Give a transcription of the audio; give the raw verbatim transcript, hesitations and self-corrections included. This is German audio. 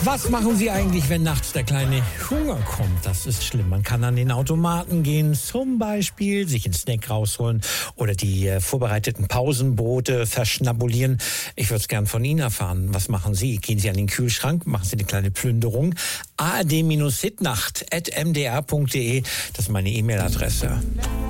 Was machen Sie eigentlich, wenn nachts der kleine Hunger kommt? Das ist schlimm. Man kann an den Automaten gehen, zum Beispiel sich einen Snack rausholen oder die äh, vorbereiteten Pausenbrote verschnabulieren. Ich würde es gern von Ihnen erfahren. Was machen Sie? Gehen Sie an den Kühlschrank, machen Sie eine kleine Plünderung. A R D-hitnacht at m d r punkt d e, das ist meine E-Mail-Adresse.